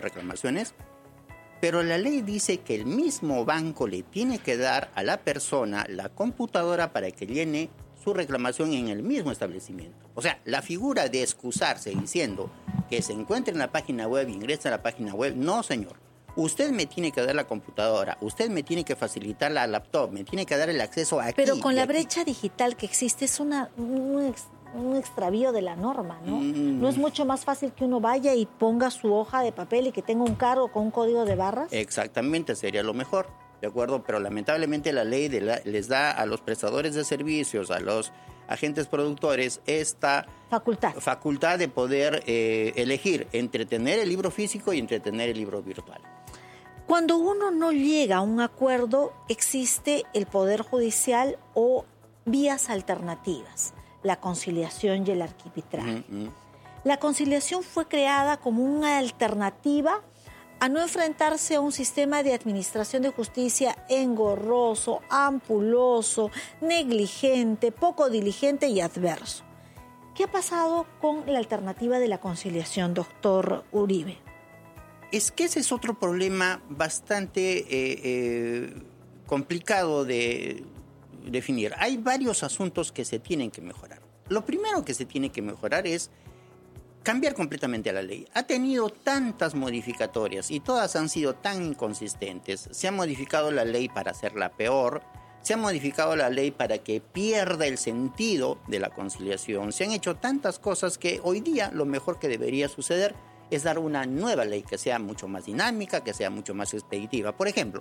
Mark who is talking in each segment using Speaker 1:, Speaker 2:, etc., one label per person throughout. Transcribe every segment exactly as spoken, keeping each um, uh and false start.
Speaker 1: reclamaciones, pero la ley dice que el mismo banco le tiene que dar a la persona la computadora para que llene su reclamación en el mismo establecimiento. O sea, la figura de excusarse diciendo que se encuentra en la página web, ingresa a la página web, no, señor. Usted me tiene que dar la computadora, usted me tiene que facilitar la laptop, me tiene que dar el acceso aquí.
Speaker 2: Pero con la
Speaker 1: aquí.
Speaker 2: brecha digital que existe es una, un, ex, un extravío de la norma, ¿no? Mm. ¿No es mucho más fácil que uno vaya y ponga su hoja de papel y que tenga un cargo con un código de barras?
Speaker 1: Exactamente, sería lo mejor, ¿de acuerdo? Pero lamentablemente la ley de la, les da a los prestadores de servicios, a los agentes productores, esta
Speaker 2: facultad,
Speaker 1: facultad de poder eh, elegir entre tener el libro físico y entre tener el libro virtual.
Speaker 2: Cuando uno no llega a un acuerdo, existe el Poder Judicial o vías alternativas, la conciliación y el arbitraje. Uh-huh. La conciliación fue creada como una alternativa a no enfrentarse a un sistema de administración de justicia engorroso, ampuloso, negligente, poco diligente y adverso. ¿Qué ha pasado con la alternativa de la conciliación, doctor Uribe?
Speaker 1: Es que ese es otro problema bastante eh, eh, complicado de definir. Hay varios asuntos que se tienen que mejorar. Lo primero que se tiene que mejorar es cambiar completamente la ley. Ha tenido tantas modificatorias y todas han sido tan inconsistentes. Se ha modificado la ley para hacerla peor, se ha modificado la ley para que pierda el sentido de la conciliación. Se han hecho tantas cosas que hoy día lo mejor que debería suceder es dar una nueva ley que sea mucho más dinámica, que sea mucho más expeditiva. Por ejemplo,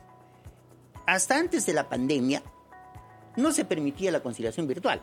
Speaker 1: hasta antes de la pandemia no se permitía la conciliación virtual.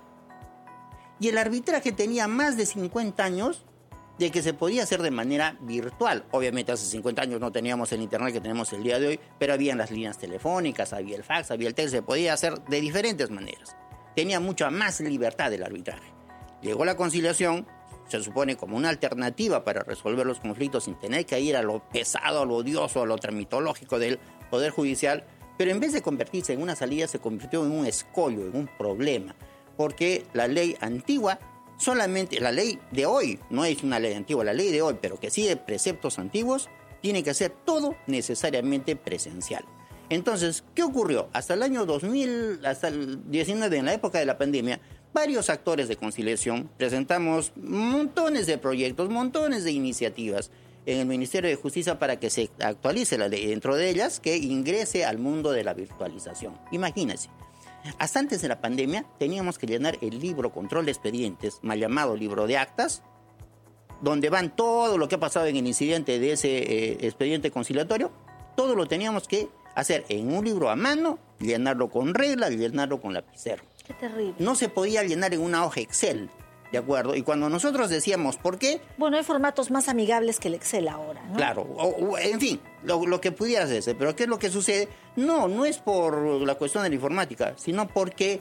Speaker 1: Y el arbitraje tenía más de cincuenta años de que se podía hacer de manera virtual. Obviamente hace cincuenta años no teníamos el internet que tenemos el día de hoy, pero habían las líneas telefónicas, había el fax, había el texto, se podía hacer de diferentes maneras. Tenía mucha más libertad el arbitraje. Llegó la conciliación, se supone como una alternativa para resolver los conflictos sin tener que ir a lo pesado, a lo odioso, a lo tramitológico del Poder Judicial, pero en vez de convertirse en una salida se convirtió en un escollo, en un problema, porque la ley antigua, solamente la ley de hoy, no es una ley antigua, la ley de hoy, pero que sigue preceptos antiguos, tiene que ser todo necesariamente presencial. Entonces, ¿qué ocurrió? Hasta el año dos mil, hasta el diecinueve, en la época de la pandemia, varios actores de conciliación presentamos montones de proyectos, montones de iniciativas en el Ministerio de Justicia para que se actualice la ley, dentro de ellas que ingrese al mundo de la virtualización. Imagínense, hasta antes de la pandemia teníamos que llenar el libro control de expedientes, mal llamado libro de actas, donde van todo lo que ha pasado en el incidente de ese eh, expediente conciliatorio, todo lo teníamos que hacer en un libro a mano, llenarlo con regla, llenarlo con lapicero.
Speaker 2: Qué terrible.
Speaker 1: No se podía llenar en una hoja Excel, ¿de acuerdo? Y cuando nosotros decíamos, ¿por qué?
Speaker 2: Bueno, hay formatos más amigables que el Excel ahora, ¿no?
Speaker 1: Claro, o, o, en fin, lo, lo que pudiera hacerse. Pero ¿qué es lo que sucede? No, no es por la cuestión de la informática, sino porque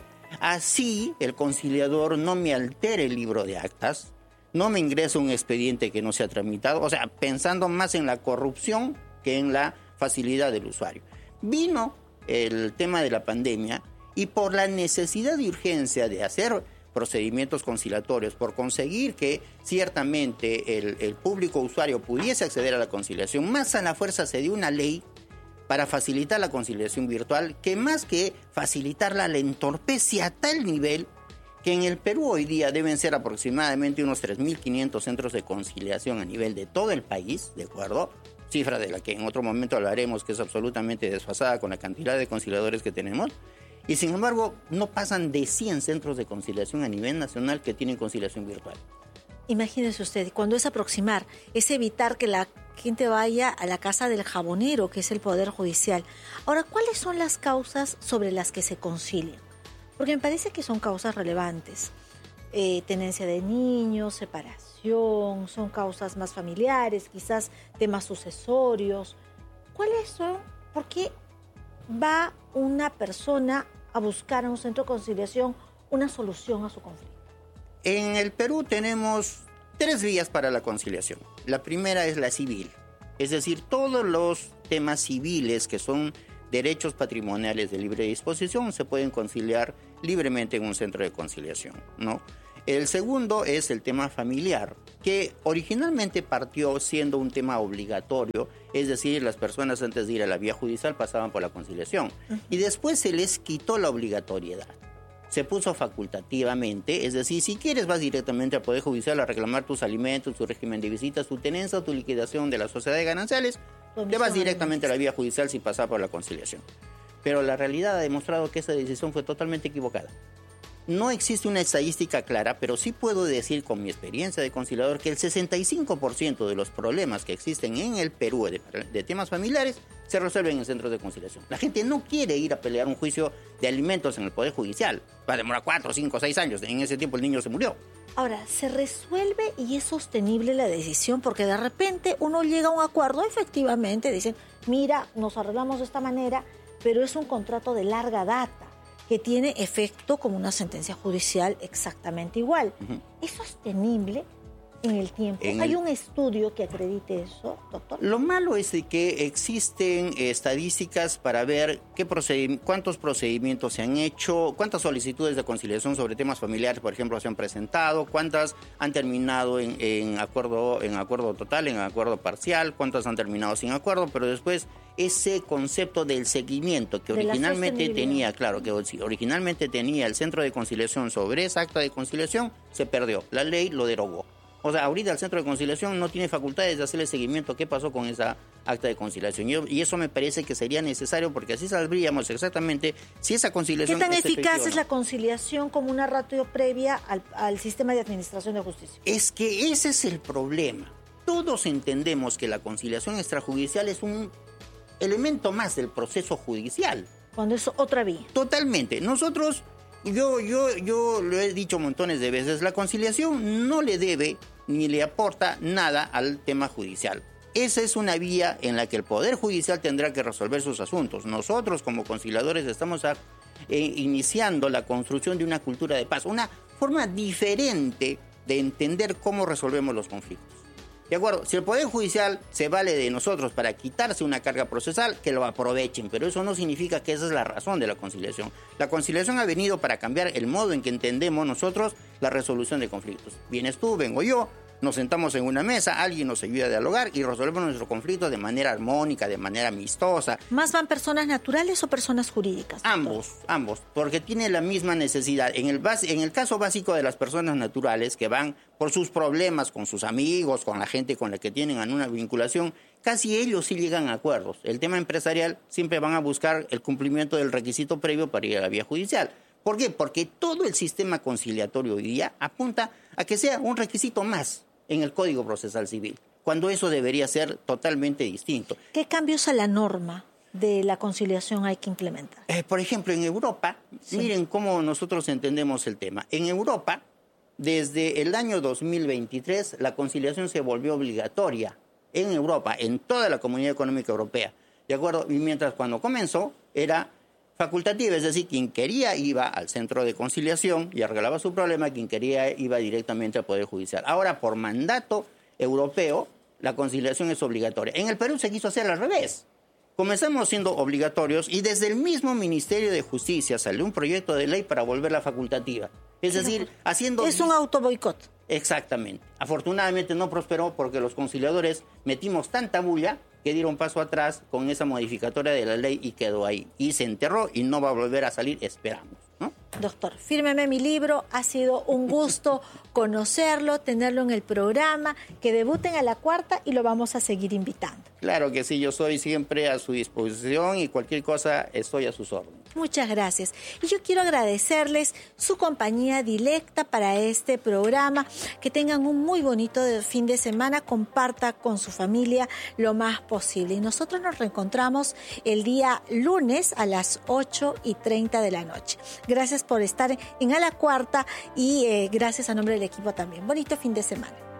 Speaker 1: así el conciliador no me altera el libro de actas, no me ingresa un expediente que no se ha tramitado, o sea, pensando más en la corrupción que en la facilidad del usuario. Vino el tema de la pandemia y por la necesidad de urgencia de hacer procedimientos conciliatorios, por conseguir que ciertamente el, el público usuario pudiese acceder a la conciliación, más a la fuerza se dio una ley para facilitar la conciliación virtual, que más que facilitarla la entorpece a tal nivel que en el Perú hoy día deben ser aproximadamente unos tres mil quinientos centros de conciliación a nivel de todo el país, ¿de acuerdo? Cifra de la que en otro momento hablaremos, que es absolutamente desfasada con la cantidad de conciliadores que tenemos. Y sin embargo, no pasan de cien centros de conciliación a nivel nacional que tienen conciliación virtual.
Speaker 2: Imagínese usted, cuando es aproximar, es evitar que la gente vaya a la casa del jabonero, que es el Poder Judicial. Ahora, ¿cuáles son las causas sobre las que se concilian? Porque me parece que son causas relevantes. Eh, tenencia de niños, separación, son causas más familiares, quizás temas sucesorios. ¿Cuáles son? ¿Por qué va una persona a buscar en un centro de conciliación una solución a su conflicto?
Speaker 1: En el Perú tenemos tres vías para la conciliación. La primera es la civil, es decir, todos los temas civiles que son derechos patrimoniales de libre disposición se pueden conciliar libremente en un centro de conciliación, ¿no? El segundo es el tema familiar, que originalmente partió siendo un tema obligatorio, es decir, las personas antes de ir a la vía judicial pasaban por la conciliación, uh-huh. y después se les quitó la obligatoriedad. Se puso facultativamente, es decir, si quieres vas directamente al Poder Judicial a reclamar tus alimentos, tu régimen de visitas, tu tenencia o tu liquidación de la sociedad de gananciales, te vas directamente a la vía judicial sin pasar por la conciliación. Pero la realidad ha demostrado que esa decisión fue totalmente equivocada. No existe una estadística clara, pero sí puedo decir con mi experiencia de conciliador que el sesenta y cinco por ciento de los problemas que existen en el Perú de, de temas familiares se resuelven en centros de conciliación. La gente no quiere ir a pelear un juicio de alimentos en el Poder Judicial. Va a demorar cuatro, cinco, seis años. En ese tiempo el niño se murió.
Speaker 2: Ahora, ¿se resuelve y es sostenible la decisión? Porque de repente uno llega a un acuerdo, efectivamente, dicen, mira, nos arreglamos de esta manera, pero es un contrato de larga data, que tiene efecto como una sentencia judicial exactamente igual. Uh-huh. ¿Es sostenible en el tiempo? En ¿Hay el... un estudio que acredite eso, doctor?
Speaker 1: Lo malo es de que existen estadísticas para ver qué proced... cuántos procedimientos se han hecho, cuántas solicitudes de conciliación sobre temas familiares, por ejemplo, se han presentado, cuántas han terminado en, en, acuerdo, en acuerdo total, en acuerdo parcial, cuántas han terminado sin acuerdo, pero después ese concepto del seguimiento que originalmente tenía, claro, que originalmente tenía el Centro de Conciliación sobre esa acta de conciliación, se perdió. La ley lo derogó. O sea, ahorita el Centro de Conciliación no tiene facultades de hacerle seguimiento a qué pasó con esa acta de conciliación. Y, y eso me parece que sería necesario porque así sabríamos exactamente si esa conciliación...
Speaker 2: ¿Qué tan es eficaz es la conciliación como una ratio previa al, al sistema de administración de justicia?
Speaker 1: Es que ese es el problema. Todos entendemos que la conciliación extrajudicial es un elemento más del proceso judicial.
Speaker 2: Cuando es otra vía.
Speaker 1: Totalmente. Nosotros, yo, yo, yo lo he dicho montones de veces, la conciliación no le debe ni le aporta nada al tema judicial. Esa es una vía en la que el Poder Judicial tendrá que resolver sus asuntos. Nosotros, como conciliadores, estamos a, eh, iniciando la construcción de una cultura de paz, una forma diferente de entender cómo resolvemos los conflictos. De acuerdo, si el Poder Judicial se vale de nosotros para quitarse una carga procesal, que lo aprovechen, pero eso no significa que esa es la razón de la conciliación. La conciliación ha venido para cambiar el modo en que entendemos nosotros la resolución de conflictos. Vienes tú, vengo yo, nos sentamos en una mesa, alguien nos ayuda a dialogar y resolvemos nuestro conflicto de manera armónica, de manera amistosa.
Speaker 2: ¿Más van personas naturales o personas jurídicas?
Speaker 1: Ambos, ambos, porque tiene la misma necesidad. En el, bas- en el caso básico de las personas naturales que van por sus problemas con sus amigos, con la gente con la que tienen una vinculación, casi ellos sí llegan a acuerdos. El tema empresarial siempre van a buscar el cumplimiento del requisito previo para ir a la vía judicial. ¿Por qué? Porque todo el sistema conciliatorio hoy día apunta a que sea un requisito más en el Código Procesal Civil, cuando eso debería ser totalmente distinto.
Speaker 2: ¿Qué cambios a la norma de la conciliación hay que implementar?
Speaker 1: Eh, por ejemplo, en Europa, sí. Miren cómo nosotros entendemos el tema. En Europa, desde el año dos mil veintitrés, la conciliación se volvió obligatoria en Europa, en toda la Comunidad Económica Europea, ¿de acuerdo? Y mientras cuando comenzó era facultativa, es decir, quien quería iba al centro de conciliación y arreglaba su problema, quien quería iba directamente al Poder Judicial. Ahora, por mandato europeo, la conciliación es obligatoria. En el Perú se quiso hacer al revés. Comenzamos siendo obligatorios y desde el mismo Ministerio de Justicia salió un proyecto de ley para volverla facultativa. Es decir, haciendo...
Speaker 2: Es un autoboicot.
Speaker 1: Exactamente. Afortunadamente no prosperó porque los conciliadores metimos tanta bulla que dieron paso atrás con esa modificatoria de la ley y quedó ahí. Y se enterró y no va a volver a salir, esperamos, ¿no?
Speaker 2: Doctor, fírmeme mi libro. Ha sido un gusto conocerlo, tenerlo en el programa, que debuten a la cuarta y lo vamos a seguir invitando.
Speaker 1: Claro que sí, yo soy siempre a su disposición y cualquier cosa estoy a sus órdenes.
Speaker 2: Muchas gracias. Y yo quiero agradecerles su compañía directa para este programa. Que tengan un muy bonito fin de semana. Comparta con su familia lo más posible. Y nosotros nos reencontramos el día lunes a las ocho y treinta de la noche. Gracias por estar en A la Cuarta y eh, gracias a nombre del equipo también. Bonito fin de semana.